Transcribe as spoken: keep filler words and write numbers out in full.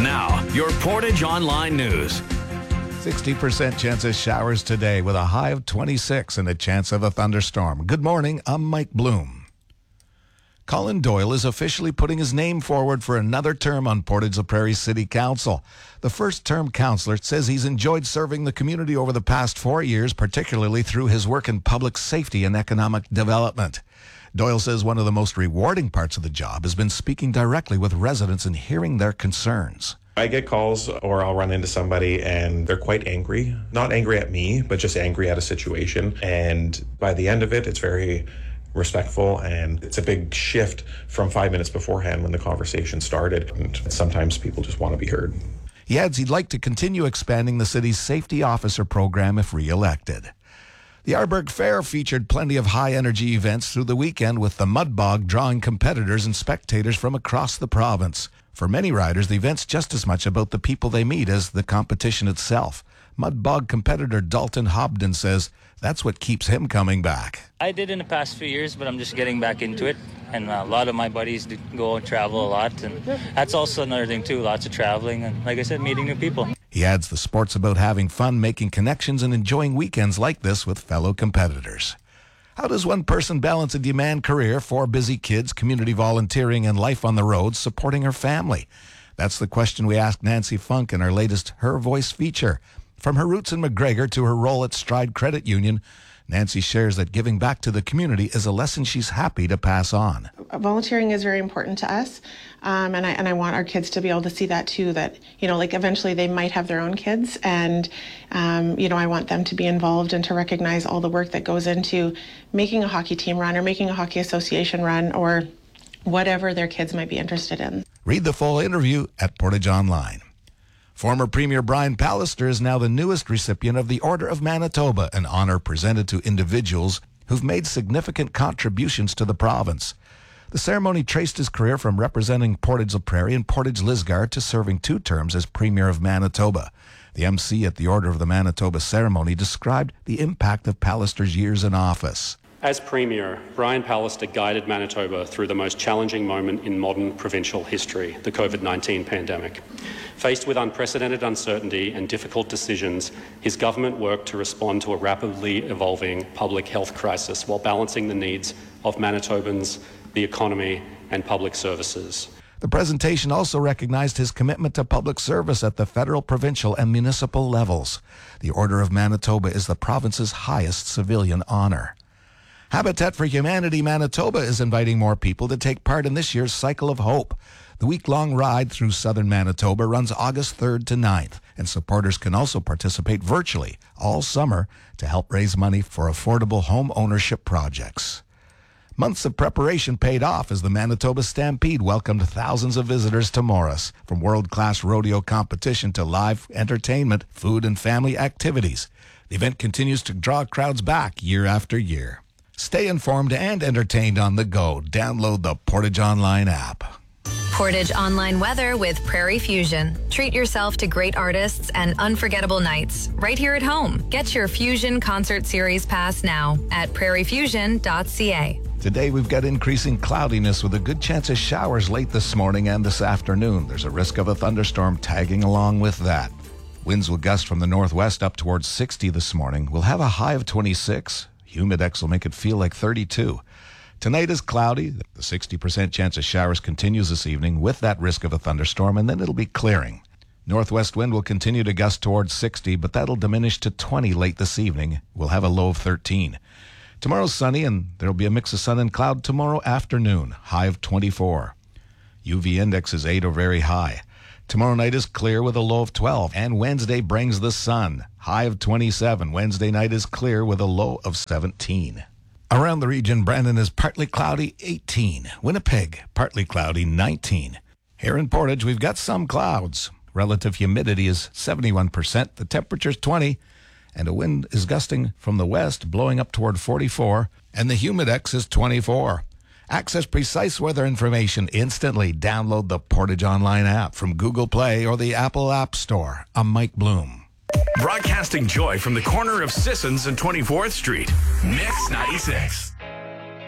Now, your Portage Online News. sixty percent chance of showers today with a high of twenty-six and a chance of a thunderstorm. Good morning, I'm Mike Bloom. Colin Doyle is officially putting his name forward for another term on Portage la Prairie City Council. The first-term councillor says he's enjoyed serving the community over the past four years, particularly through his work in public safety and economic development. Doyle says one of the most rewarding parts of the job has been speaking directly with residents and hearing their concerns. I get calls or I'll run into somebody and they're quite angry. Not angry at me, but just angry at a situation. And by the end of it, it's very respectful, and it's a big shift from five minutes beforehand when the conversation started. And sometimes people just want to be heard. He adds he'd like to continue expanding the city's safety officer program if re-elected. The Arborg Fair featured plenty of high-energy events through the weekend, with the Mud Bog drawing competitors and spectators from across the province. For many riders, the event's just as much about the people they meet as the competition itself. Mud Bog competitor Dalton Hobden says that's what keeps him coming back. I did in the past few years, but I'm just getting back into it. And a lot of my buddies do go and travel a lot. And that's also another thing, too. Lots of traveling and, like I said, meeting new people. He adds the sport's about having fun, making connections, and enjoying weekends like this with fellow competitors. How does one person balance a demand career, four busy kids, community volunteering, and life on the road, supporting her family? That's the question we asked Nancy Funk in our latest Her Voice feature. From her roots in McGregor to her role at Stride Credit Union, Nancy shares that giving back to the community is a lesson she's happy to pass on. Volunteering is very important to us, um, and I and I want our kids to be able to see that too, that, you know, like eventually they might have their own kids, and, um, you know, I want them to be involved and to recognize all the work that goes into making a hockey team run or making a hockey association run or whatever their kids might be interested in. Read the full interview at Portage Online. Former Premier Brian Pallister is now the newest recipient of the Order of Manitoba, an honor presented to individuals who've made significant contributions to the province. The ceremony traced his career from representing Portage la Prairie and Portage Lisgar to serving two terms as Premier of Manitoba. The M C at the Order of the Manitoba ceremony described the impact of Pallister's years in office. As Premier, Brian Pallister guided Manitoba through the most challenging moment in modern provincial history, the COVID nineteen pandemic. Faced with unprecedented uncertainty and difficult decisions, his government worked to respond to a rapidly evolving public health crisis while balancing the needs of Manitobans, the economy, and public services. The presentation also recognized his commitment to public service at the federal, provincial, and municipal levels. The Order of Manitoba is the province's highest civilian honor. Habitat for Humanity Manitoba is inviting more people to take part in this year's Cycle of Hope. The week-long ride through southern Manitoba runs August third to ninth, and supporters can also participate virtually all summer to help raise money for affordable home ownership projects. Months of preparation paid off as the Manitoba Stampede welcomed thousands of visitors to Morris. From world-class rodeo competition to live entertainment, food, and family activities, the event continues to draw crowds back year after year. Stay informed and entertained on the go. Download the Portage Online app. Portage Online weather with Prairie Fusion. Treat yourself to great artists and unforgettable nights right here at home. Get your Fusion Concert Series pass now at prairie fusion dot c a. Today we've got increasing cloudiness with a good chance of showers late this morning and this afternoon. There's a risk of a thunderstorm tagging along with that. Winds will gust from the northwest up towards sixty this morning. We'll have a high of twenty-six. Humidex will make it feel like thirty-two. Tonight is cloudy. The sixty percent chance of showers continues this evening with that risk of a thunderstorm, and then it'll be clearing. Northwest wind will continue to gust towards sixty, but that'll diminish to twenty late this evening. We'll have a low of thirteen. Tomorrow's sunny, and there'll be a mix of sun and cloud tomorrow afternoon, high of twenty-four. U V index is eight or very high. Tomorrow night is clear with a low of twelve, and Wednesday brings the sun, high of twenty-seven. Wednesday night is clear with a low of seventeen. Around the region, Brandon is partly cloudy, eighteen. Winnipeg, partly cloudy, nineteen. Here in Portage, we've got some clouds. Relative humidity is seventy-one percent. The temperature's twenty, and a wind is gusting from the west, blowing up toward forty-four, and the humidex is twenty-four. Access precise weather information instantly. Download the Portage Online app from Google Play or the Apple App Store. I'm Mike Bloom. Broadcasting joy from the corner of Sissons and twenty-fourth Street. Mix ninety-six.